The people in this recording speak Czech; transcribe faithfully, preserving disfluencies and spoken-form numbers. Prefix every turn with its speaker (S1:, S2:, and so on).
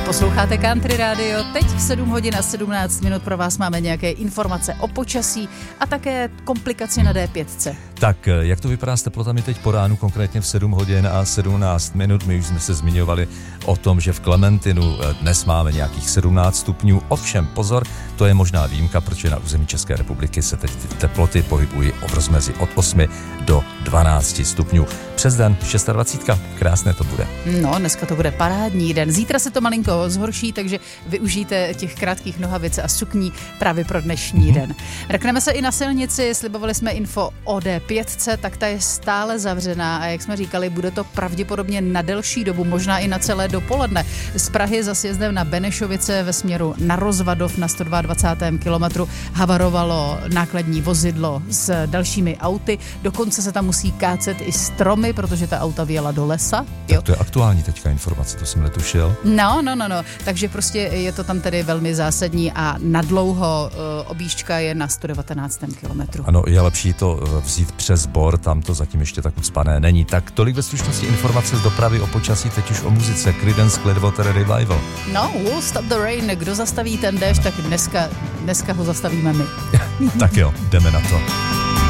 S1: Posloucháte Country Radio, teď v sedm hodin a sedmnáct minut pro vás máme nějaké informace o počasí a také komplikaci na dé pět.
S2: Tak, jak to vypadá s teplotami teď po ránu, konkrétně v sedm hodin a sedmnáct minut? My už jsme se zmiňovali o tom, že v Klementinu dnes máme nějakých sedmnáct stupňů. Ovšem, pozor, to je možná výjimka, protože na území České republiky se teď ty teploty pohybují v rozmezí od osmi do dvanácti stupňů. Přes den dvacet šest, krásné to bude.
S1: No, dneska to bude parádní den. Zítra se to malinko zhorší, takže využijte těch krátkých nohavic a sukní právě pro dnešní mm-hmm. den. Rakneme se i na silnici, slibovali jsme info o dé pět, tak ta je stále zavřená a jak jsme říkali, bude to pravděpodobně na delší dobu, možná i na celé dopoledne. Z Prahy za sjezdem na Benešovice ve směru na Rozvadov na sto dvacátém druhém kilometru havarovalo nákladní vozidlo s dalšími auty. Dokonce se tam musí kácet i stromy, protože ta auta vyjela do lesa.
S2: Jo. Tak to je aktuální teďka informace, to jsem netušil.
S1: No, no, no, no. Takže prostě je to tam tedy velmi zásadní a nadlouho uh, objížďka je na sto devatenáctém kilometru.
S2: Ano, je lepší to vzít přes bor, tam to zatím ještě tak ucpané není. Tak tolik ve stručnosti informace z dopravy o počasí, teď už o muzice. Creedence Clearwater Revival.
S1: No, We'll Stop the Rain. Kdo zastaví ten déšť, tak dneska, dneska ho zastavíme my.
S2: Tak jo, jdeme na to.